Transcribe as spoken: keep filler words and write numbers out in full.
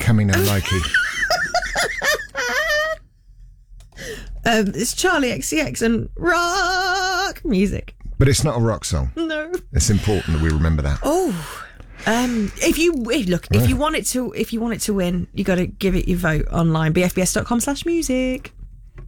Camino Loki. um, it's Charlie X C X and rock music. But it's not a rock song. No. It's important that we remember that. Oh, um, if you if, look, if you want it to, if you want it to win, you got to give it your vote online. b f b s dot com slash music.